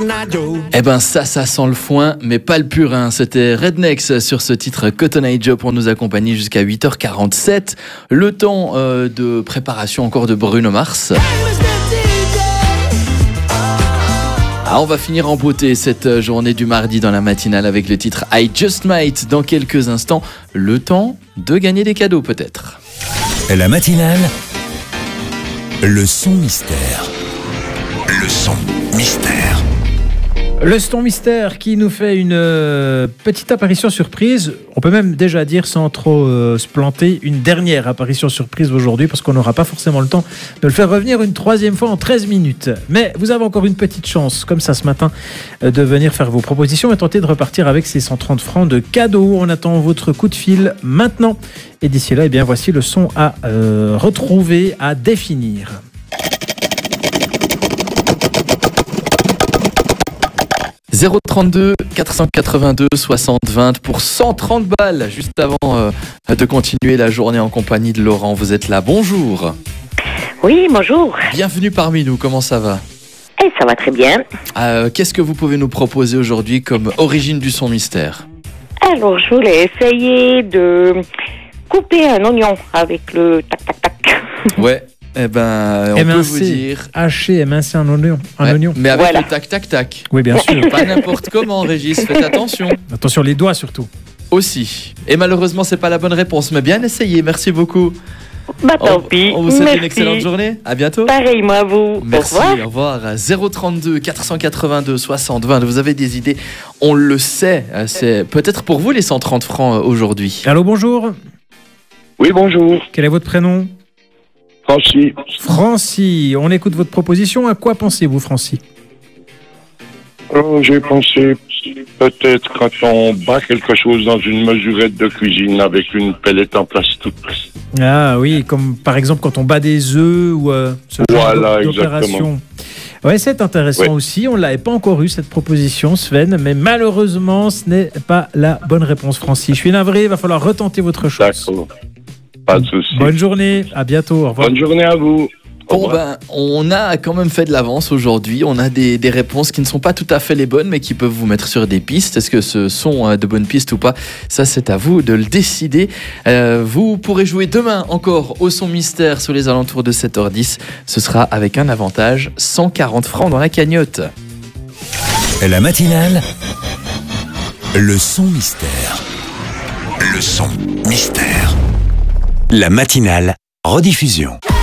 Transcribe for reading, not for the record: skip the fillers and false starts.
Eh ben ça sent le foin, mais pas le purin. C'était Rednex sur ce titre Cotton Eye Joe pour nous accompagner jusqu'à 8h47. Le temps de préparation encore de Bruno Mars. Ah, on va finir en beauté cette journée du mardi dans la matinale avec le titre I Just Might. Dans quelques instants, le temps de gagner des cadeaux peut-être. La matinale, le son mystère. Le son mystère. Le son mystère qui nous fait une petite apparition surprise. On peut même déjà dire, sans trop se planter, une dernière apparition surprise aujourd'hui, parce qu'on n'aura pas forcément le temps de le faire revenir une troisième fois en 13 minutes. Mais vous avez encore une petite chance, comme ça ce matin, de venir faire vos propositions et tenter de repartir avec ces 130 francs de cadeaux. On attend votre coup de fil maintenant. Et d'ici là, eh bien, voici le son à retrouver, à définir. 032 482 60 20 pour 130 balles, juste avant de continuer la journée en compagnie de Laurent. Vous êtes là, bonjour. Oui, bonjour. Bienvenue parmi nous, comment ça va? Et ça va très bien. Qu'est-ce que vous pouvez nous proposer aujourd'hui comme origine du son mystère? Alors, je voulais essayer de couper un oignon avec le tac-tac-tac. Ouais. Eh ben, on peut vous dire... Hacher, émincer un oignon. Oignon. Mais avec Voilà. le tac-tac-tac. Oui, bien sûr. Pas n'importe comment, Régis, faites attention. Attention, les doigts surtout. Aussi. Et malheureusement, c'est pas la bonne réponse, mais bien essayé, merci beaucoup. Bah tant pis. On vous souhaite Merci. une excellente journée, à bientôt. Pareillement à vous. Merci, Au revoir. 032 482 60 20, vous avez des idées, on le sait, c'est peut-être pour vous les 130 francs aujourd'hui. Allô, bonjour. Oui, bonjour. Quel est votre prénom? Francis. Francis, on écoute votre proposition. À quoi pensez-vous, Francis? J'ai pensé peut-être quand on bat quelque chose dans une mesurette de cuisine avec une pellette en plastique. Ah oui, comme par exemple quand on bat des œufs ou ce genre Voilà, d'opération. Ouais, c'est intéressant Ouais. aussi. On ne l'avait pas encore eu cette proposition, Sven, mais malheureusement, ce n'est pas la bonne réponse, Francis. Je suis navré, il va falloir retenter votre chose. D'accord. Pas de souci. Bonne journée, à bientôt, au revoir. Bonne journée à vous. Au Bon revoir. on a quand même fait de l'avance aujourd'hui, on a des réponses qui ne sont pas tout à fait les bonnes, mais qui peuvent vous mettre sur des pistes. Est-ce que ce sont de bonnes pistes ou pas? Ça, c'est à vous de le décider. Vous pourrez jouer demain encore au son mystère sur les alentours de 7h10. Ce sera avec un avantage, 140 francs dans la cagnotte. La matinale, le son mystère. Le son mystère. La matinale, rediffusion.